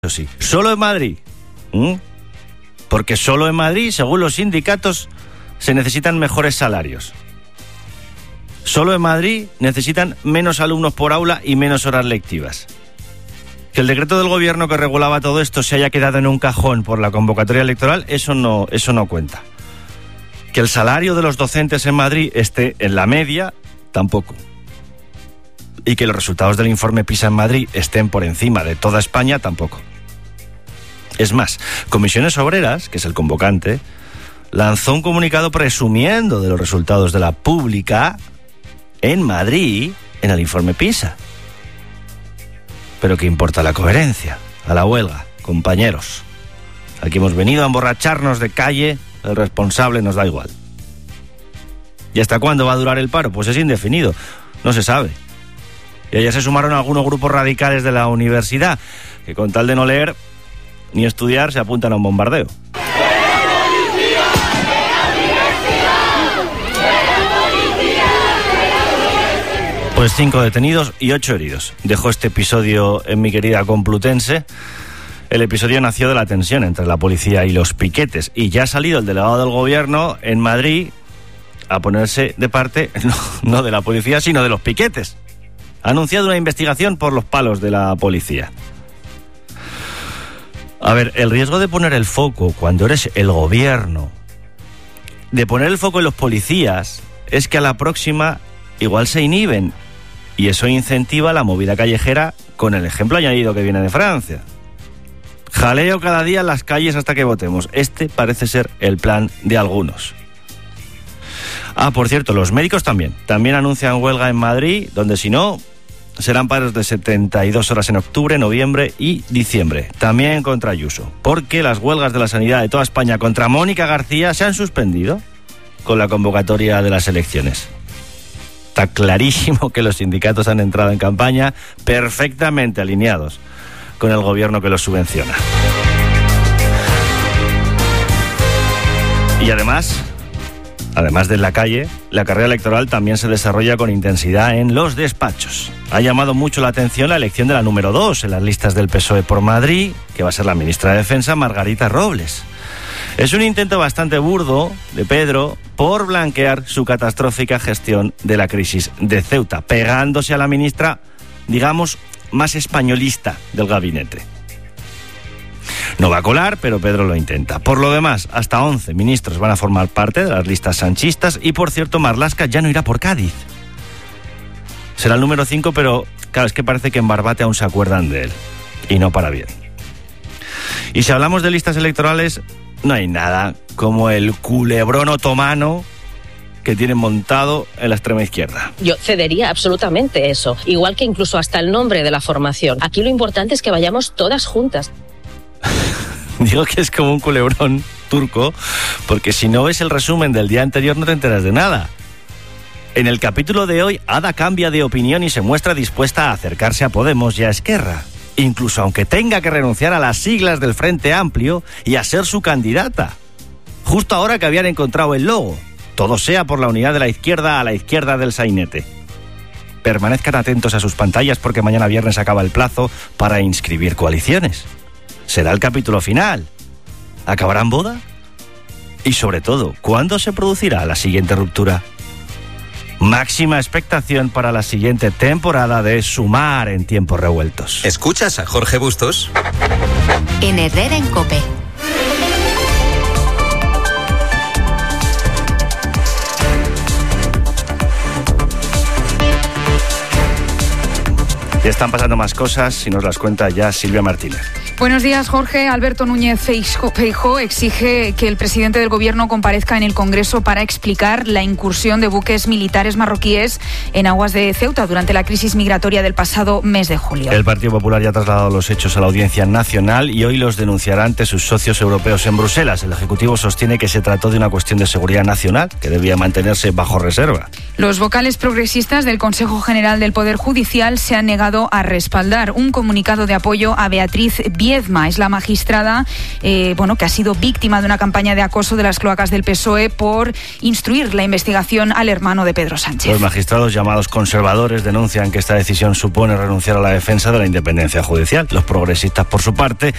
Eso sí, solo en Madrid. Porque solo en Madrid, según los sindicatos, se necesitan mejores salarios. Solo en Madrid necesitan menos alumnos por aula y menos horas lectivas. Que el decreto del gobierno que regulaba todo esto se haya quedado en un cajón por la convocatoria electoral, eso no cuenta. Que el salario de los docentes en Madrid esté en la media, tampoco. Y que los resultados del informe PISA en Madrid estén por encima de toda España, tampoco. Es más, Comisiones Obreras, que es el convocante, lanzó un comunicado presumiendo de los resultados de la pública en Madrid en el informe PISA. Pero ¿qué importa la coherencia? A la huelga, compañeros. Aquí hemos venido a emborracharnos de calle, el responsable nos da igual. ¿Y hasta cuándo va a durar el paro? Pues es indefinido, no se sabe. Y allá se sumaron algunos grupos radicales de la universidad, que con tal de no leer ni estudiar se apuntan a un bombardeo. Pues 5 detenidos y 8 heridos. Dejó este episodio en mi querida Complutense. El episodio nació de la tensión entre la policía y los piquetes. Y ya ha salido el delegado del gobierno en Madrid a ponerse de parte, no de la policía, sino de los piquetes. Ha anunciado una investigación por los palos de la policía. A ver, el riesgo de poner el foco cuando eres el gobierno, de poner el foco en los policías, es que a la próxima igual se inhiben. Y eso incentiva la movida callejera con el ejemplo añadido que viene de Francia. Jaleo cada día en las calles hasta que votemos. Este parece ser el plan de algunos. Ah, por cierto, los médicos también anuncian huelga en Madrid, donde si no, serán paros de 72 horas en octubre, noviembre y diciembre. También contra Ayuso, porque las huelgas de la sanidad de toda España contra Mónica García se han suspendido con la convocatoria de las elecciones. Está clarísimo que los sindicatos han entrado en campaña perfectamente alineados con el gobierno que los subvenciona. Y además de la calle, la carrera electoral también se desarrolla con intensidad en los despachos. Ha llamado mucho la atención la elección de la número 2 en las listas del PSOE por Madrid, que va a ser la ministra de Defensa, Margarita Robles. Es un intento bastante burdo de Pedro por blanquear su catastrófica gestión de la crisis de Ceuta, pegándose a la ministra, digamos, más españolista del gabinete. No va a colar, pero Pedro lo intenta. Por lo demás, hasta 11 ministros van a formar parte de las listas sanchistas y, por cierto, Marlaska ya no irá por Cádiz. Será el número 5, pero claro, es que parece que en Barbate aún se acuerdan de él. Y no para bien. Y si hablamos de listas electorales, no hay nada como el culebrón otomano que tienen montado en la extrema izquierda. Yo cedería absolutamente eso, igual que incluso hasta el nombre de la formación. Aquí lo importante es que vayamos todas juntas. Digo que es como un culebrón turco, porque si no ves el resumen del día anterior no te enteras de nada. En el capítulo de hoy, Ada cambia de opinión y se muestra dispuesta a acercarse a Podemos y a Esquerra, incluso aunque tenga que renunciar a las siglas del Frente Amplio y a ser su candidata. Justo ahora que habían encontrado el logo. Todo sea por la unidad de la izquierda a la izquierda del sainete. Permanezcan atentos a sus pantallas porque mañana viernes acaba el plazo para inscribir coaliciones. Será el capítulo final. ¿Acabarán boda? Y sobre todo, ¿cuándo se producirá la siguiente ruptura? Máxima expectación para la siguiente temporada de Sumar en tiempos revueltos. ¿Escuchas a Jorge Bustos? En Herrera en COPE. Ya están pasando más cosas y nos las cuenta ya Silvia Martínez. Buenos días, Jorge. Alberto Núñez Feijóo exige que el presidente del Gobierno comparezca en el Congreso para explicar la incursión de buques militares marroquíes en aguas de Ceuta durante la crisis migratoria del pasado mes de julio. El Partido Popular ya ha trasladado los hechos a la Audiencia Nacional y hoy los denunciará ante sus socios europeos en Bruselas. El Ejecutivo sostiene que se trató de una cuestión de seguridad nacional que debía mantenerse bajo reserva. Los vocales progresistas del Consejo General del Poder Judicial se han negado a respaldar un comunicado de apoyo a Beatriz Biel, Viedma es la magistrada que ha sido víctima de una campaña de acoso de las cloacas del PSOE por instruir la investigación al hermano de Pedro Sánchez. Los magistrados llamados conservadores denuncian que esta decisión supone renunciar a la defensa de la independencia judicial. Los progresistas, por su parte,